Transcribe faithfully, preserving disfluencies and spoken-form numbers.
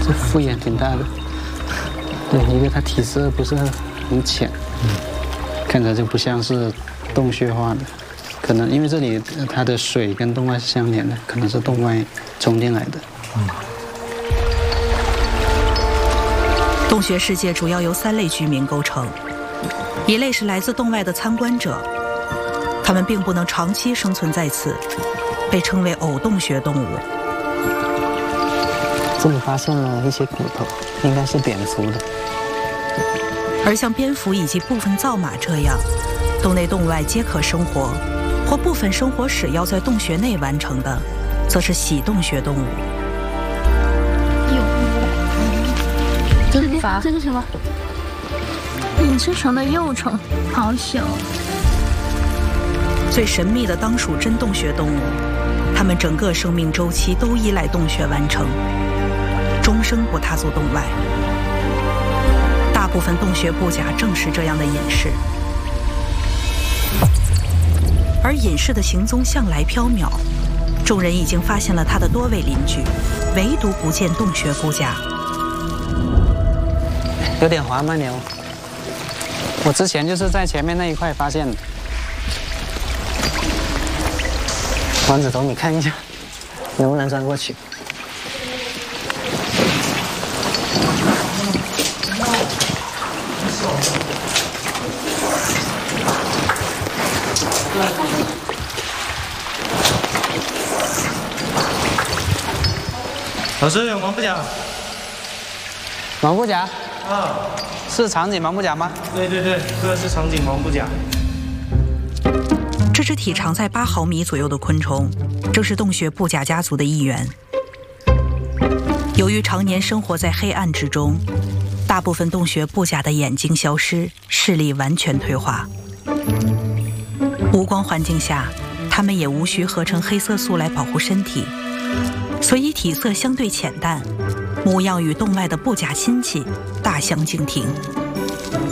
这复眼挺大的。对，一个它体色不是很浅，嗯，看着就不像是洞穴化的。可能因为这里它的水跟洞外是相连的，可能是洞外冲进来的。嗯。 洞穴世界主要由三类居民构成，一类是来自洞外的参观者，他们并不能长期生存在此，被称为偶洞穴动物。 这里发现了一些骨头，应该是蝙蝠的。 而像蝙蝠以及部分造马这样，洞内洞外皆可生活，或部分生活史要在洞穴内完成的，则是喜洞穴动物。 这个这个什么？隐翅虫的幼虫，好小。 最神秘的当属真洞穴动物，它们整个生命周期都依赖洞穴完成，终生不踏足洞外。大部分洞穴布甲正是这样的隐士，而隐士的行踪向来缥缈，众人已经发现了他的多位邻居，唯独不见洞穴布甲。 有点滑吗牛？我之前就是在前面那一块发现的。王子头，你看一下，能不能钻过去？ 老师有盲布甲。 盲布甲？ 啊， 是长颈盲布甲吗？ 对对对，这是长颈盲布甲。 这只体长在八毫米左右的昆虫，正是洞穴布甲家族的一员。由于常年生活在黑暗之中，大部分洞穴布甲的眼睛消失，视力完全退化。无光环境下，它们也无需合成黑色素来保护身体，所以体色相对浅淡，模样与洞外的布甲亲戚大相径庭。